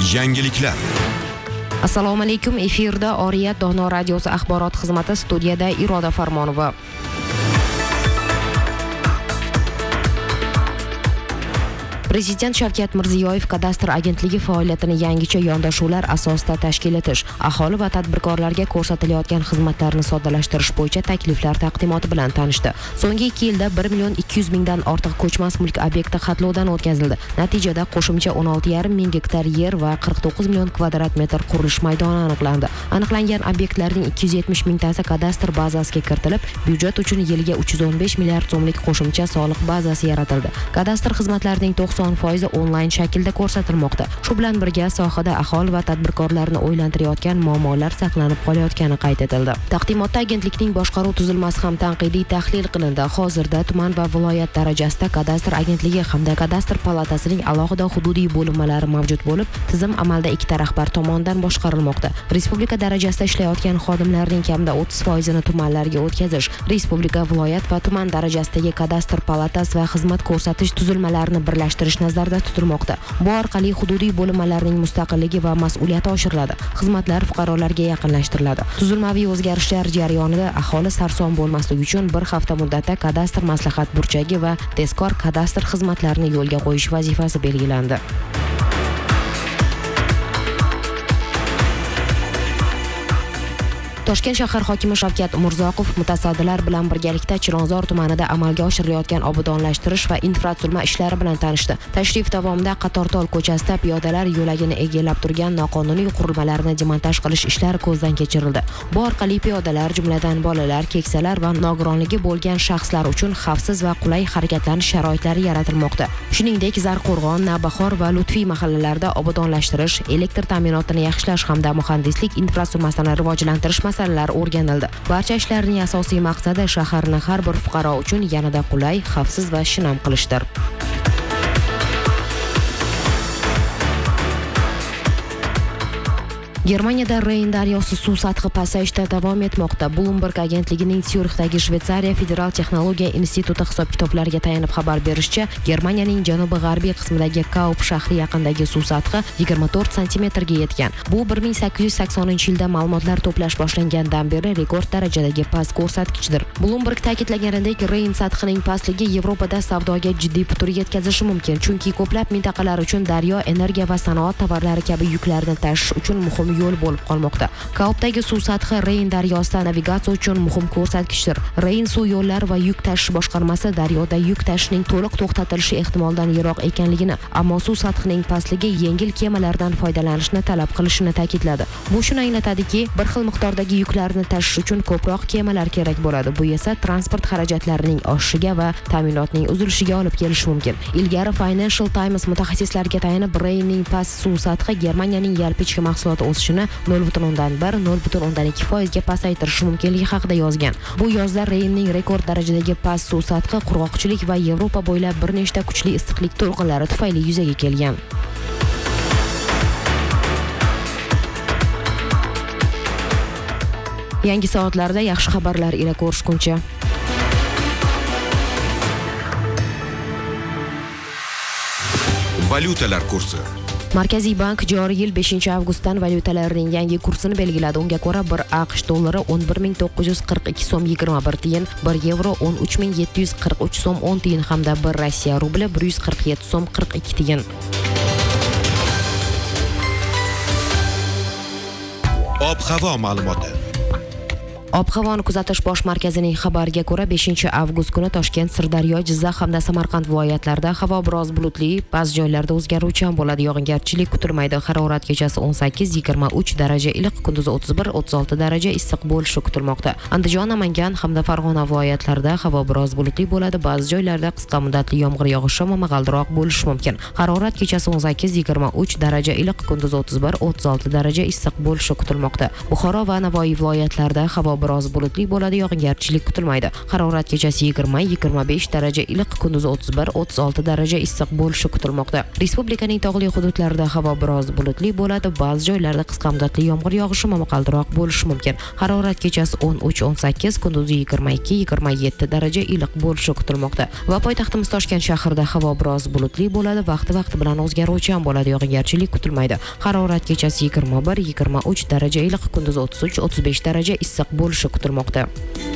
Yangiliklar. Assalomu alaykum. Efirda Oriyat Dono radiosi axborot xizmati, studiyada Iroda Farmonova. Prezident Shavkat Mirziyoyev kadastr agentligi faoliyatini yangicha yondashuvlar asosida tashkil etish, aholi va tadbirkorlarga ko'rsatilayotgan xizmatlarni soddalashtirish bo'yicha takliflar taqdimoti bilan tanishdi. So'nggi 2 yilda 1,2 million ortiq ko'chmas mulk obyekti xatlovdan o'tkazildi. Natijada qo'shimcha 16,5 ming gektar yer va 49 million kvadrat metr qurilish maydoni aniqlandi. Aniqlangan obyektlarning 270 mingtasi kadastr bazasiga kiritilib, byudjet uchun yiliga 315 milliard so'mlik qo'shimcha soliq bazasi yaratildi. Kadastr xizmatlarining 90% onlayn shaklda ko'rsatilmoqda. Shu bilan birga sohada aholi va tadbirkorlarni o'ylantirayotgan muammolar saqlanib qolayotgani qayd etildi. Taqdimotda agentlikning boshqaruv tuzilmasi ham tanqidiy tahlil qilindi. Hozirda tuman va viloyat darajasida kadastr agentligi hamda kadastr palatasining alohida hududiy bo'linmalari mavjud bo'lib, tizim amalda ikkita rahbar tomonidan boshqarilmoqda. Respublika darajasida ishlayotgan xodimlarning kamida 30% tumanlarga o'tkazish, respublika, viloyat va tuman darajasidagi kadastr palatasi va xizmat ko'rsatish tuzilmalarini birlashtirish nazarda tutilmoqda. Bu orqali hududiy bo'linmalarning mustaqilligi va mas'uliyati oshiriladi. Xizmatlar fuqarolarga yaqinlashtiriladi. Tuzilmaviy o'zgarishlar jarayonida aholi sarson bo'lmasligi uchun bir hafta muddatda kadastr maslahat burchagi va tezkor kadastr xizmatlarini yo'lga qo'yish vazifasi belgilandi. Toshkent shahar hokimi Shavkat Umurzoqov mutasaddilar bilan birgalikda Chilonzor tumanida amalga oshirilayotgan obodonlashtirish va infratuzilma ishlari bilan tanishdi. Tashrif davomida Qatortol ko'chasida piyodalar yo'lagini egallab turgan noqonuniy qurilmalarni demontaj qilish ishlari ko'zdan kechirildi. Bu orqali piyodalar, jumladan bolalar, keksalar va nogironligi bo'lgan shaxslar uchun xavfsiz va qulay harakatlanish sharoitlari yaratilmoqda. Shuningdek, Zarqo'rg'on, Navbahor va Lutfiy mahallalarida obodonlashtirish, elektr ta'minotini yaxshilash hamda muhandislik infratuzilmasini rivojlantirish masalalar o'rganildi. Barcha ishlarning asosiy maqsadi shaharni har bir fuqaro uchun yanada qulay, xavfsiz va shinam qilishdir. Germaniyada Reyn daryosi suv sathi pasayishda davom etmoqda. Bloomberg agentligining Syurixdagi Shveysariya Federal texnologiya instituti hisob-kitoblariga tayanib xabar berishicha, Germaniyaning janubi-g'arbiy qismidagi Kaup shahri yaqinidagi suv sathi 24 santimetrga yetgan. Bu 1880-yilda ma'lumotlar to'plash boshlangandan beri rekord darajadagi past ko'rsatkichdir. Bloomberg ta'kidlaganidek, Reyn sathining pastligi Yevropada savdoga jiddiy putur yetkazishi mumkin, chunki ko'plab mintaqalar uchun daryo energiya va sanoat tovarlari kabi yuklarni tashish uchun muhim yo'l bo'lib qolmoqda. Kaupdagi suv sathi Reyn daryosida navigatsiya uchun muhim ko'rsatkichdir. Reyn suv yo'llari va yuk tashish boshqarmasi daryoda yuk tashishning to'liq to'xtatilishi ehtimoldan yiroq ekanligini, ammo suv sathining pastligi yengil kemalardan foydalanishni talab qilishini ta'kidladi. Bu shuni anglatadiki, bir xil miqdordagi yuklarni tashish uchun ko'proq kemalar kerak bo'ladi. Bu esa transport xarajatlarining oshishiga va ta'minotning uzilishiga olib kelishi mumkin. Ilgari Financial Times mutaxassislariga tayanib, Reynning past suv sathi Germaniyaning yalpi ichki mahsuloti o'sishini 0,1-0,2% ga pasaytirishi mumkinligi haqida yozgan. Bu yozda Reynning rekord darajadagi past suv sathi qurg'oqchilik va Yevropa bo'ylab bir nechta kuchli issiqlik to'lqinlari tufayli yuzaga kelgan. Yangi soatlarda yaxshi xabarlar ila ko'rishguncha. Valyutalar kursi. Markaziy bank joriy yil 5-avgustdan valyutalarning yangi kursini belgiladi. Unga ko'ra 1 AQSh dollari 11,942 so'm 21 tiyin, 1 yevro 13,743 so'm 10 tiyin hamda 1 Rossiya rubli 147 so'm 42 tiyin. Ob-havo ma'lumoti. Ob-havoni kuzatish bosh markazining xabariga ko'ra 5-avgust kuni Toshkent, Sirdaryo, Jizzax hamda Samarqand viloyatlarida havo biroz bulutli, ba'zi joylarda o'zgaruvchan bo'ladi. Yog'ingarchilik kutilmaydi. Harorat kechasi 18-23 daraja iliq, kunduzi 31-36 daraja issiq bo'lishi kutilmoqda. Andijon, Namangan hamda Farg'ona viloyatlarida havo biroz bulutli bo'ladi. Ba'zi joylarda qisqa muddatli yomg'ir yog'ishi momaqaldiroq bo'lishi mumkin. Harorat kechasi 18-23 daraja iliq, kunduzi 31-36 daraja issiq bo'lishi kutilmoqda. Buxoro va Navoiy viloyatlarida havo biroz bulutli bo'ladi, yog'ingarchilik kutilmaydi. Harorat kechasi 20-25 daraja iliq, kunduzi 31-36 daraja issiq bo'lishi kutilmoqda. Respublikaning tog'li hududlarida havo biroz bulutli bo'ladi, ba'zi joylarda qisqa muddatli yomg'ir yog'ishi momaqaldiroq bo'lishi mumkin. Harorat kechasi 13-18, kunduzi 22-27 daraja iliq bo'lishi kutilmoqda. Va poytaxtimiz Toshkent shahrida havo biroz bulutli bo'ladi, vaqti bilan o'zgaruvchan bo'ladi, yog'ingarchilik kutilmaydi. Harorat kechasi 21-23 daraja iliq, kunduzi 33-35 daraja issiq bo'lishi kutilmoqda.